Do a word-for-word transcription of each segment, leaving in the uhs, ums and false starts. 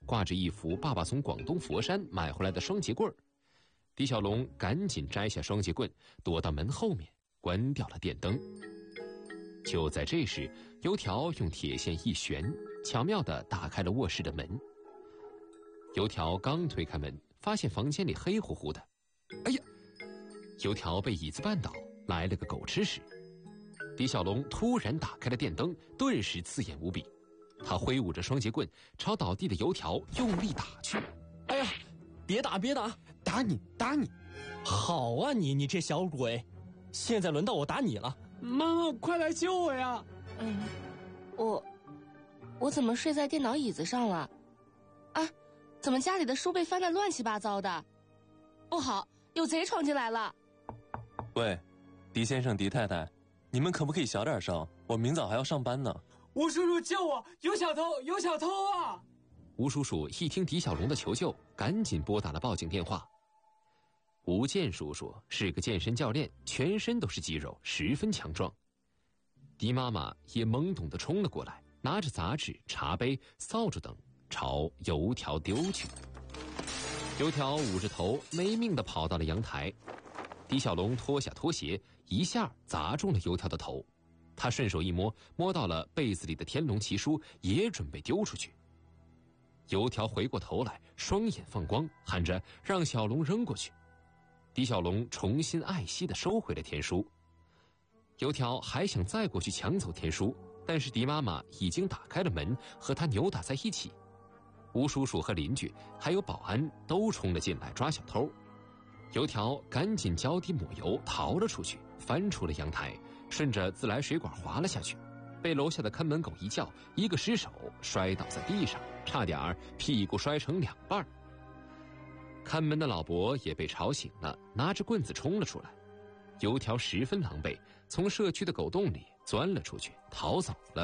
挂着一幅爸爸从广东佛山买回来的双节棍儿。狄小龙赶紧摘下双节棍，躲到门后面，关掉了电灯。就在这时，油条用铁线一旋，巧妙地打开了卧室的门。油条刚推开门，发现房间里黑乎乎的。哎呀！油条被椅子绊倒，来了个狗吃屎。狄小龙突然打开了电灯，顿时刺眼无比。他挥舞着双节棍，朝倒地的油条用力打去。 哎呀，别打别打， 打你打你！ 好啊你你这小鬼，现在轮到我打你了。 妈妈，快来救我呀！ 嗯，我我怎么睡在电脑椅子上了？啊，怎么家里的书被翻得乱七八糟的？不好，有贼闯进来了！ 喂，狄先生狄太太，你们可不可以小点声？我明早还要上班呢。 吴叔叔救我，有小偷有小偷啊！ 吴叔叔一听狄小龙的求救，赶紧拨打了报警电话。吴健叔叔是个健身教练，全身都是肌肉，十分强壮。狄妈妈也懵懂地冲了过来，拿着杂志、茶杯、扫帚等朝油条丢去。油条捂着头没命地跑到了阳台。狄小龙脱下拖鞋，一下砸中了油条的头。他顺手一摸，摸到了被子里的天龙奇书，也准备丢出去。油条回过头来，双眼放光，喊着让小龙扔过去。狄小龙重新爱惜地收回了天书。油条还想再过去抢走天书，但是狄妈妈已经打开了门，和他扭打在一起。吴叔叔和邻居还有保安都冲了进来抓小偷。油条赶紧脚底抹油逃了出去，翻出了阳台，顺着自来水管滑了下去，被楼下的看门狗一叫，一个失手摔倒在地上，差点儿屁股摔成两半。看门的老伯也被吵醒了，拿着棍子冲了出来。油条十分狼狈，从社区的狗洞里钻了出去，逃走了。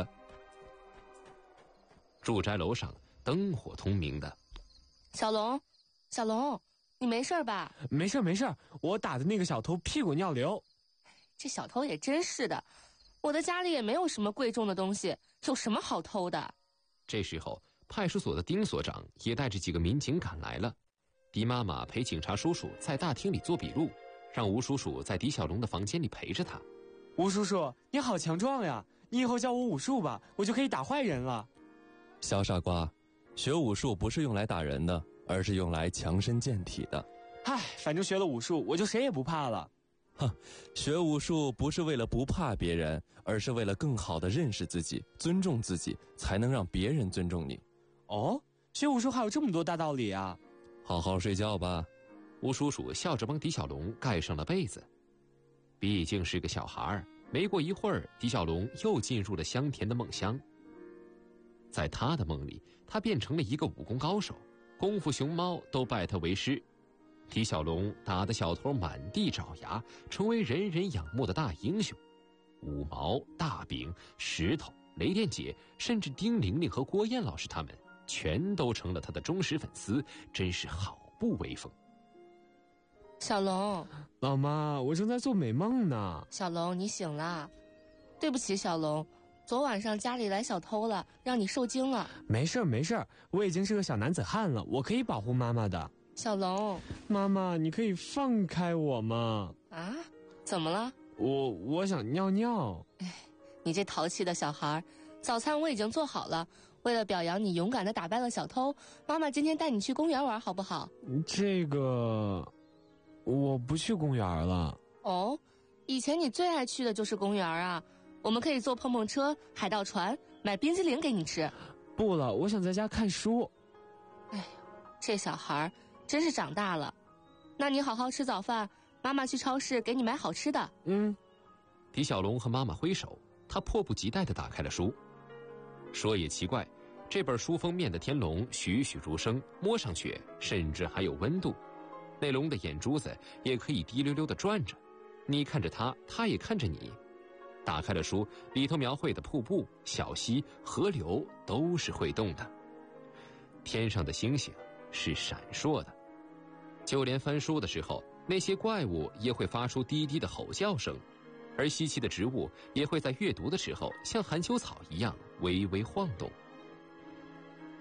住宅楼上灯火通明的。 小龙，小龙，你没事吧？ 没事没事，我打的那个小偷屁滚尿流。 这小偷也真是的，我的家里也没有什么贵重的东西，有什么好偷的？ 这时候，派出所的丁所长也带着几个民警赶来了。狄妈妈陪警察叔叔在大厅里做笔录，让吴叔叔在狄小龙的房间里陪着他。 吴叔叔，你好强壮呀！你以后教我武术吧，我就可以打坏人了。 小傻瓜，学武术不是用来打人的，而是用来强身健体的。 唉，反正学了武术，我就谁也不怕了。 哼，学武术不是为了不怕别人，而是为了更好地认识自己，尊重自己，才能让别人尊重你。 哦，学武术还有这么多大道理啊！ 好好睡觉吧。 吴叔叔笑着帮狄小龙盖上了被子。毕竟是个小孩儿，没过一会儿，狄小龙又进入了香甜的梦乡。在他的梦里，他变成了一个武功高手，功夫熊猫都拜他为师。狄小龙打得小偷满地找牙，成为人人仰慕的大英雄。五毛、大饼、石头、雷电姐，甚至丁玲玲和郭燕老师他们，全都成了他的忠实粉丝，真是好不威风。 小龙， 老妈，我正在做美梦呢。 小龙，你醒了？对不起，小龙，昨晚上家里来小偷了，让你受惊了。 没事没事，我已经是个小男子汉了，我可以保护妈妈的。 小龙， 妈妈，你可以放开我吗？ 啊？怎么了？ 我我想尿尿。 哎，你这淘气的小孩，早餐我已经做好了。为了表扬你勇敢地打败了小偷，妈妈今天带你去公园玩，好不好？ 这个，我不去公园了。 哦，以前你最爱去的就是公园啊。我们可以坐碰碰车、海盗船，买冰激凌给你吃。 不了，我想在家看书。 哎呀，这小孩真是长大了。那你好好吃早饭，妈妈去超市给你买好吃的。 嗯。 狄小龙和妈妈挥手，他迫不及待地打开了书。说也奇怪，这本书封面的天龙栩栩如生，摸上去甚至还有温度。那龙的眼珠子也可以滴溜溜地转着，你看着它，它也看着你。打开了书，里头描绘的瀑布、小溪、河流都是会动的。天上的星星是闪烁的，就连翻书的时候，那些怪物也会发出低低的吼叫声，而稀奇的植物也会在阅读的时候像含羞草一样微微晃动。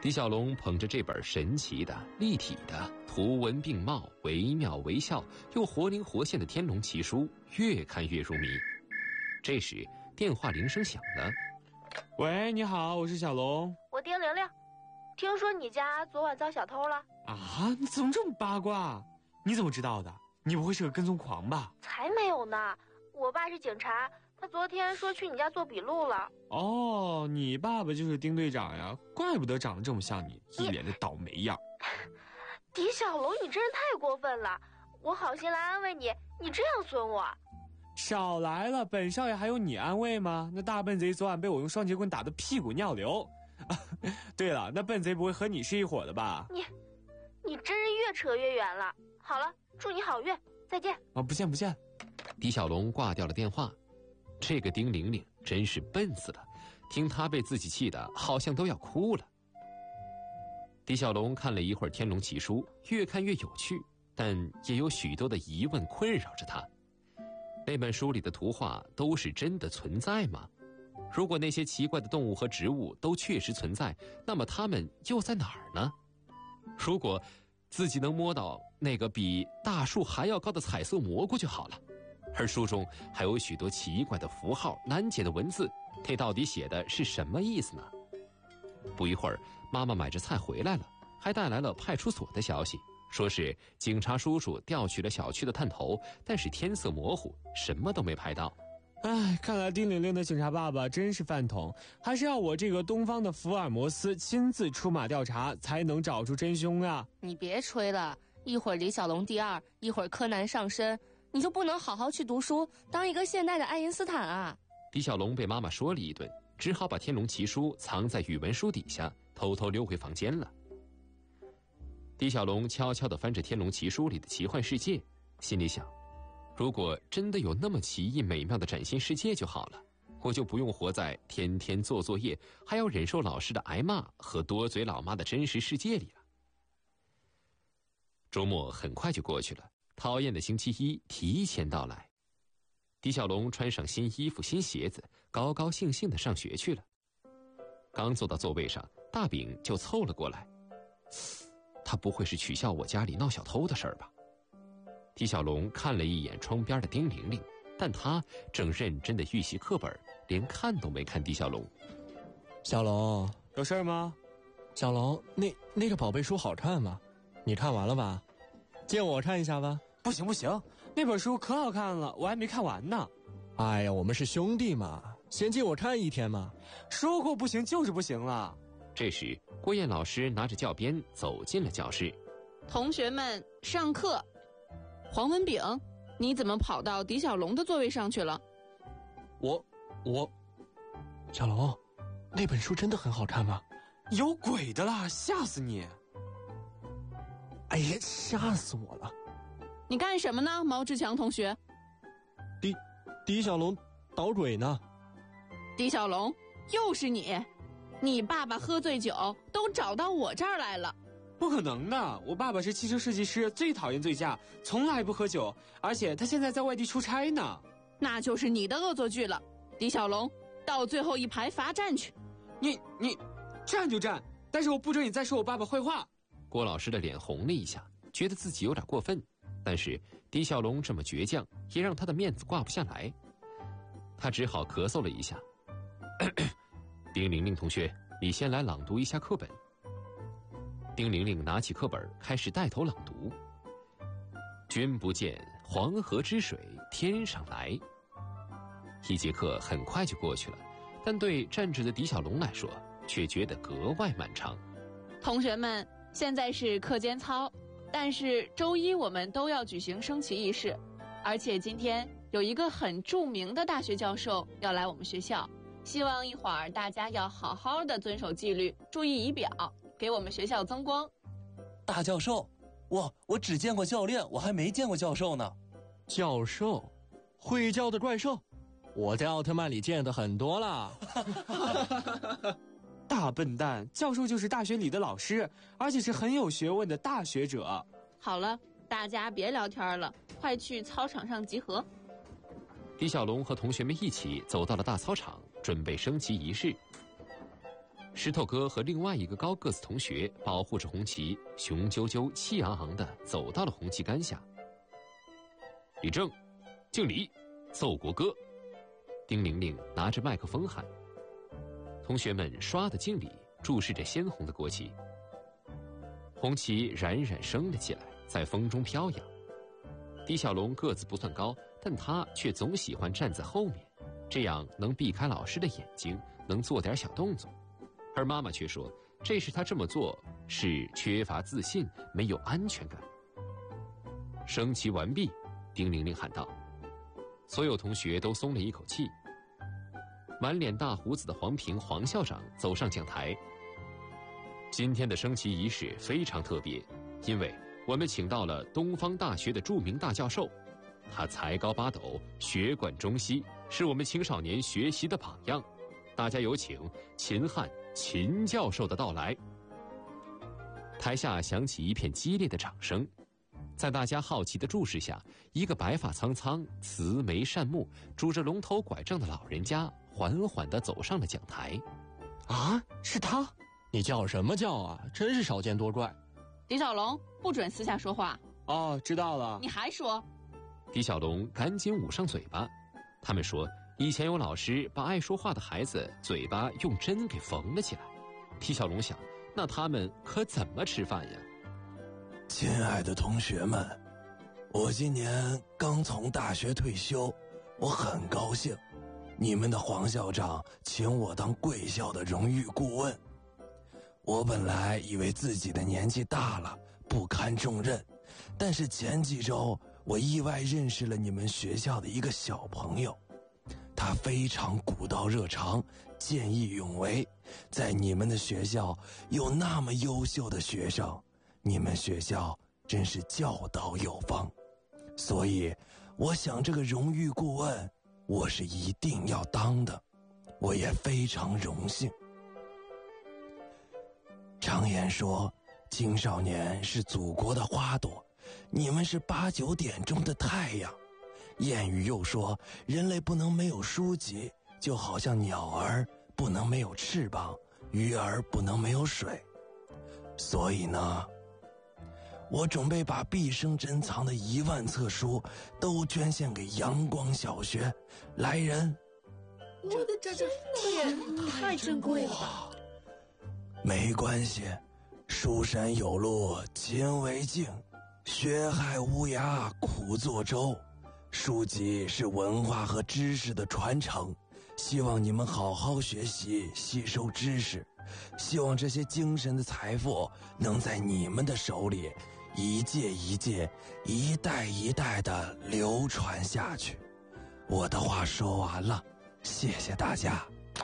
李小龙捧着这本神奇的、立体的、图文并茂、惟妙惟肖又活灵活现的《天龙奇书》，越看越入迷。这时，电话铃声响了。 喂，你好，我是小龙。 我丁玲玲，听说你家昨晚遭小偷了啊？你怎么这么八卦？你怎么知道的？你不会是个跟踪狂吧？ 才没有呢，我爸是警察，他昨天说去你家做笔录了。 哦，你爸爸就是丁队长呀，怪不得长得这么像你，一脸的倒霉样。 狄小龙，你真是太过分了！我好心来安慰你，你这样损我。 少来了，本少爷还用你安慰吗？那大笨贼昨晚被我用双截棍打得屁股尿流。对了，那笨贼不会和你是一伙的吧？ 你，你真是越扯越远了。好了，祝你好运，再见。 啊，不见不见。 狄小龙挂掉了电话。这个丁玲玲真是笨死了，听她被自己气得好像都要哭了。狄小龙看了一会儿《天龙奇书》，越看越有趣，但也有许多的疑问困扰着他。那本书里的图画都是真的存在吗？如果那些奇怪的动物和植物都确实存在，那么它们又在哪儿呢？如果自己能摸到那个比大树还要高的彩色蘑菇就好了。而书中还有许多奇怪的符号、难解的文字，这到底写的是什么意思呢？不一会儿，妈妈买着菜回来了，还带来了派出所的消息，说是警察叔叔调取了小区的探头，但是天色模糊，什么都没拍到。 唉，看来丁玲玲的警察爸爸真是饭桶，还是要我这个东方的福尔摩斯亲自出马调查，才能找出真凶啊！ 你别吹了，一会儿李小龙第二，一会儿柯南上身，你就不能好好去读书，当一个现代的爱因斯坦啊？ 李小龙被妈妈说了一顿，只好把《天龙奇书》藏在语文书底下，偷偷溜回房间了。李小龙悄悄地翻着《天龙奇书》里的奇幻世界，心里想，如果真的有那么奇异美妙的崭新世界就好了，我就不用活在天天做作业，还要忍受老师的挨骂和多嘴老妈的真实世界里了。周末很快就过去了，讨厌的星期一提前到来。狄小龙穿上新衣服、新鞋子，高高兴兴地上学去了。刚坐到座位上，大饼就凑了过来。他不会是取笑我家里闹小偷的事儿吧？狄小龙看了一眼窗边的丁玲玲，但他正认真地预习课本，连看都没看狄小龙。 小龙， 有事儿吗？ 小龙，那那个宝贝书好看吗？你看完了吧？借我看一下吧。 不行不行，那本书可好看了，我还没看完呢。 哎呀，我们是兄弟嘛，先借我看一天嘛。 说过不行就是不行了。 这时，郭燕老师拿着教鞭走进了教室。 同学们，上课。黄文炳，你怎么跑到狄小龙的座位上去了？ 我我，小龙，那本书真的很好看吗？ 有鬼的啦，吓死你！ 哎呀，吓死我了！ 你干什么呢，毛志强同学？ 狄狄小龙捣鬼呢。 狄小龙，又是你！你爸爸喝醉酒都找到我这儿来了。 不可能的，我爸爸是汽车设计师，最讨厌醉驾，从来不喝酒，而且他现在在外地出差呢。 那就是你的恶作剧了，狄小龙，到最后一排罚站去。 你你，站就站，但是我不准你再说我爸爸坏话。 郭老师的脸红了一下，觉得自己有点过分，但是狄小龙这么倔强，也让他的面子挂不下来。他只好咳嗽了一下。丁玲玲同学，你先来朗读一下课本。丁玲玲拿起课本，开始带头朗读。君不见黄河之水天上来。一节课很快就过去了，但对站着的狄小龙来说，却觉得格外漫长。 同学们，现在是课间操，但是周一我们都要举行升旗仪式，而且今天有一个很著名的大学教授要来我们学校，希望一会儿大家要好好的遵守纪律，注意仪表，给我们学校增光。 大教授，我我只见过教练，我还没见过教授呢。 教授，会教的怪兽，我在奥特曼里见的很多啦。 大笨蛋，教授就是大学里的老师，而且是很有学问的大学者。 好了，大家别聊天了，快去操场上集合。 狄小龙和同学们一起走到了大操场，准备升旗仪式。 石头哥和另外一个高个子同学保护着红旗，雄赳赳、气昂昂地走到了红旗杆下。立正，敬礼，奏国歌。丁玲玲拿着麦克风喊。同学们唰的敬礼，注视着鲜红的国旗。红旗冉冉升了起来，在风中飘扬。狄小龙个子不算高，但他却总喜欢站在后面，这样能避开老师的眼睛，能做点小动作。而妈妈却说，这是他这么做是缺乏自信，没有安全感。升旗完毕，丁玲玲喊道。所有同学都松了一口气。满脸大胡子的黄平黄校长走上讲台。今天的升旗仪式非常特别，因为我们请到了东方大学的著名大教授，他才高八斗，学贯中西，是我们青少年学习的榜样。大家有请秦汉秦教授的到来。台下响起一片激烈的掌声。在大家好奇的注视下，一个白发苍苍、慈眉善目、拄着龙头拐杖的老人家缓缓地走上了讲台。 啊，是他？你叫什么叫啊？真是少见多怪。 狄小龙，不准私下说话。 哦，知道了。 你还说？ 狄小龙赶紧捂上嘴巴。他们说，以前有老师把爱说话的孩子嘴巴用针给缝了起来。狄小龙想，那他们可怎么吃饭呀？ 亲爱的同学们，我今年刚从大学退休，我很高兴，你们的黄校长请我当贵校的荣誉顾问。我本来以为自己的年纪大了，不堪重任，但是前几周我意外认识了你们学校的一个小朋友，他非常古道热肠，见义勇为，在你们的学校有那么优秀的学生，你们学校真是教导有方，所以我想这个荣誉顾问我是一定要当的，我也非常荣幸。常言说，青少年是祖国的花朵，你们是八九点钟的太阳。谚语又说，人类不能没有书籍，就好像鸟儿不能没有翅膀，鱼儿不能没有水。所以呢，我准备把毕生珍藏的一万册书都捐献给阳光小学。来人！ 我的这这这也太珍贵了吧！ 没关系，书山有路勤为径，学海无涯苦作舟。书籍是文化和知识的传承，希望你们好好学习，吸收知识。希望这些精神的财富能在你们的手里一届一届、一代一代的流传下去。我的话说完了，谢谢大家。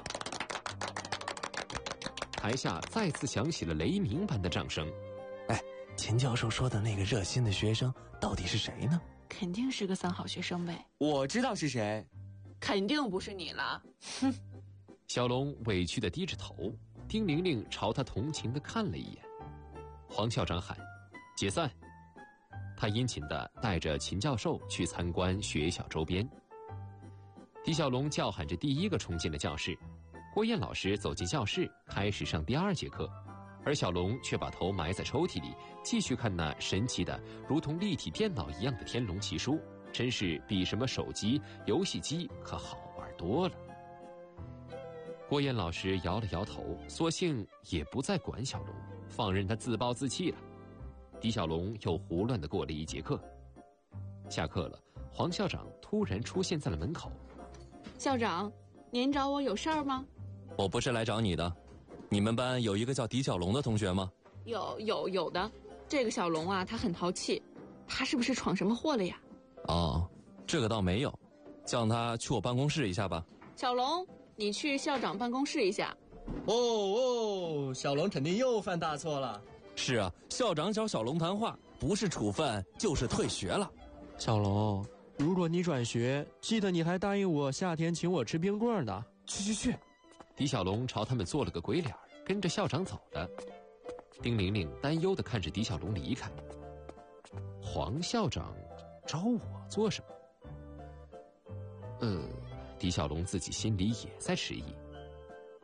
台下再次响起了雷鸣般的掌声。 哎，秦教授说的那个热心的学生到底是谁呢？ 肯定是个三好学生呗。 我知道是谁。 肯定不是你了。 哼。 小龙委屈地低着头，丁玲玲朝他同情地看了一眼。黄校长喊：“解散！”他殷勤地带着秦教授去参观学校周边。狄小龙叫喊着第一个冲进了教室。郭燕老师走进教室，开始上第二节课，而小龙却把头埋在抽屉里，继续看那神奇的如同立体电脑一样的天龙奇书，真是比什么手机、游戏机可好玩多了。郭燕老师摇了摇头，索性也不再管小龙，放任他自暴自弃了。狄小龙又胡乱地过了一节课。下课了，黄校长突然出现在了门口。 校长，您找我有事儿吗？ 我不是来找你的。你们班有一个叫狄小龙的同学吗？ 有有有的。这个小龙啊，他很淘气，他是不是闯什么祸了呀？ 哦，这个倒没有，叫他去我办公室一下吧。 小龙，你去校长办公室一下。 哦哦，小龙肯定又犯大错了。 是啊，校长找小龙谈话，不是处分就是退学了。 小龙，如果你转学，记得你还答应我夏天请我吃冰棍呢。 去去去！ 狄小龙朝他们做了个鬼脸，跟着校长走了。丁玲玲担忧地看着狄小龙离开。黄校长找我做什么？呃，狄小龙自己心里也在迟疑。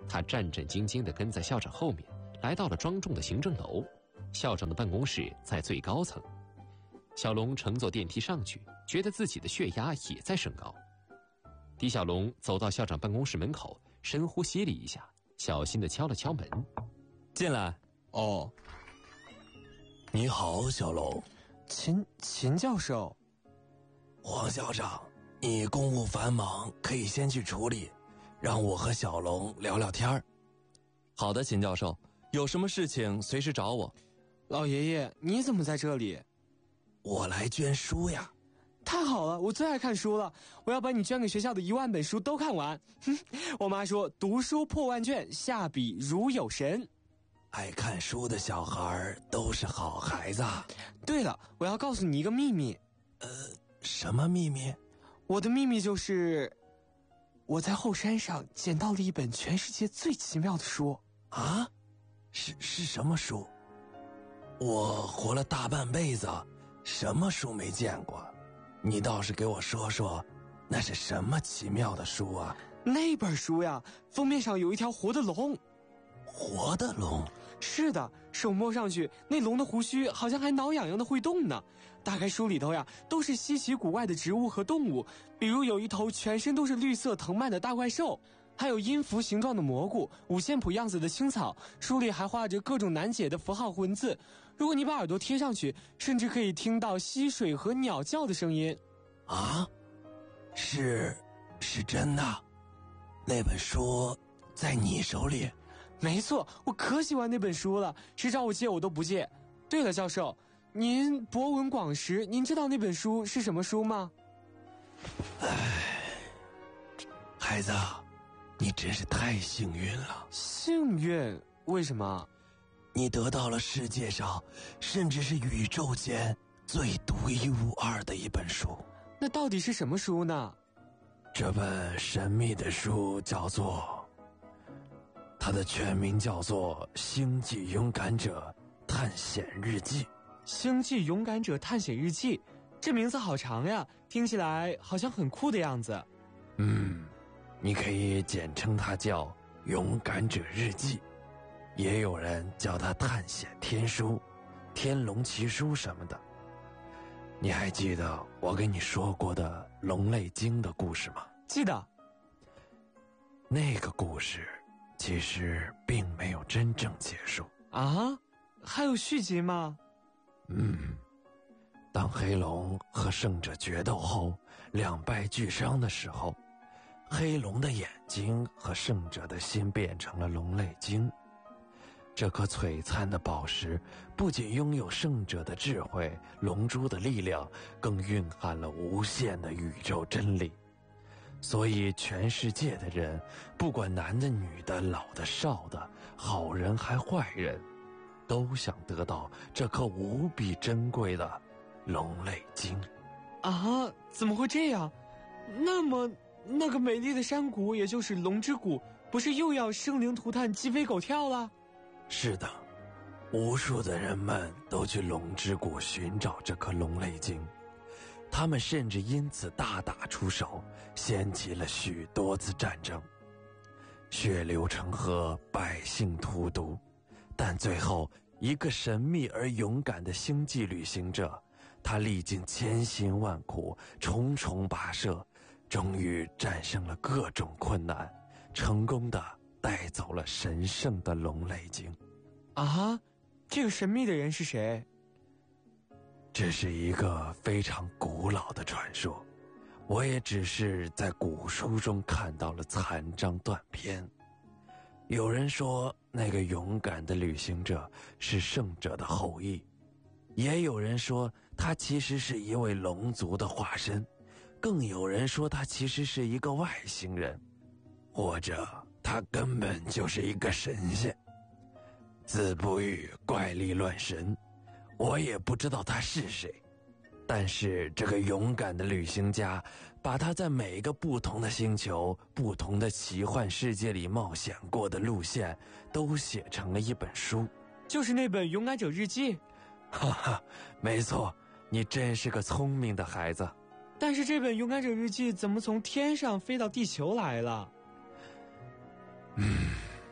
他战战兢兢地跟在校长后面，来到了庄重的行政楼。校长的办公室在最高层。小龙乘坐电梯上去，觉得自己的血压也在升高。狄小龙走到校长办公室门口，深呼吸了一下，小心地敲了敲门。 进来。 哦。 你好，小龙。 秦秦教授。 黄校长，你公务繁忙，可以先去处理，让我和小龙聊聊天儿。 好的，秦教授，有什么事情随时找我。 老爷爷，你怎么在这里？ 我来捐书呀。 太好了，我最爱看书了，我要把你捐给学校的一万本书都看完。我妈说读书破万卷，下笔如有神。 爱看书的小孩都是好孩子。 对了，我要告诉你一个秘密。 呃，什么秘密？ 我的秘密就是我在后山上捡到了一本全世界最奇妙的书。 啊？是是什么书？我活了大半辈子，什么书没见过？你倒是给我说说，那是什么奇妙的书啊？ 那本书呀，封面上有一条活的龙。 活的龙？ 是的，手摸上去，那龙的胡须好像还挠痒痒的会动呢。大概书里头呀，都是稀奇古怪的植物和动物，比如有一头全身都是绿色藤蔓的大怪兽，还有音符形状的蘑菇，五线谱样子的青草，书里还画着各种难解的符号文字。如果你把耳朵贴上去，甚至可以听到溪水和鸟叫的声音。 啊？是是真的？那本书在你手里？ 没错，我可喜欢那本书了，谁找我借我都不借。对了，教授，您博闻广识，您知道那本书是什么书吗？ 唉，孩子，你真是太幸运了。 幸运？为什么？ 你得到了世界上，甚至是宇宙间最独一无二的一本书。 那到底是什么书呢？ 这本神秘的书叫做，它的全名叫做《星际勇敢者探险日记》。 星际勇敢者探险日记，这名字好长呀，听起来好像很酷的样子。 嗯，你可以简称它叫勇敢者日记，也有人叫它探险天书、天龙奇书什么的。你还记得我跟你说过的龙泪经的故事吗？ 记得。 那个故事其实并没有真正结束啊？还有续集吗？ 嗯，当黑龙和圣者决斗后两败俱伤的时候，黑龙的眼睛和圣者的心变成了龙泪晶。这颗璀璨的宝石不仅拥有圣者的智慧、龙珠的力量，更蕴含了无限的宇宙真理。所以全世界的人，不管男的女的、老的少的，好人还坏人，都想得到这颗无比珍贵的龙泪晶。 啊，怎么会这样？那么那个美丽的山谷，也就是龙之谷，不是又要生灵涂炭、鸡飞狗跳了？ 是的，无数的人们都去龙之谷寻找这颗龙泪晶，他们甚至因此大打出手，掀起了许多次战争，血流成河，百姓荼毒。但最后，一个神秘而勇敢的星际旅行者，他历经千辛万苦，重重跋涉，终于战胜了各种困难，成功的带走了神圣的龙泪晶。 啊，这个神秘的人是谁？ 这是一个非常古老的传说，我也只是在古书中看到了残章断片。有人说那个勇敢的旅行者是圣者的后裔，也有人说他其实是一位龙族的化身，更有人说他其实是一个外星人，或者他根本就是一个神仙。子不语怪力乱神，我也不知道他是谁，但是这个勇敢的旅行家把他在每个不同的星球、不同的奇幻世界里冒险过的路线都写成了一本书， 就是那本《勇敢者日记》。 哈哈，没错，你真是个聪明的孩子。 但是这本《勇敢者日记》怎么从天上飞到地球来了？ 嗯，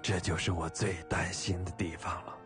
这就是我最担心的地方了。